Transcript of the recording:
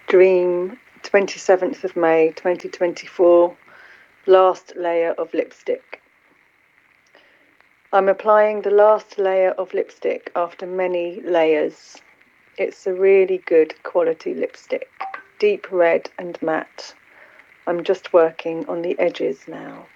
Dream, 27th of May 2024, last layer of lipstick. I'm applying the last layer of lipstick after many layers. It's a really good quality lipstick, deep red and matte. I'm just working on the edges now.